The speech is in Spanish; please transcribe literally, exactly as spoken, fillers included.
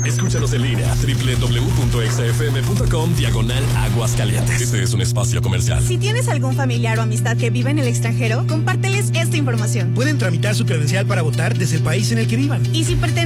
Escúchanos en línea, doble u doble u doble u punto exa f m punto com, diagonal Aguascalientes. Este es un espacio comercial. Si tienes algún familiar o amistad que vive en el extranjero, compárteles esta información. Pueden tramitar su credencial para votar desde el país en el que vivan. Y si pertenecen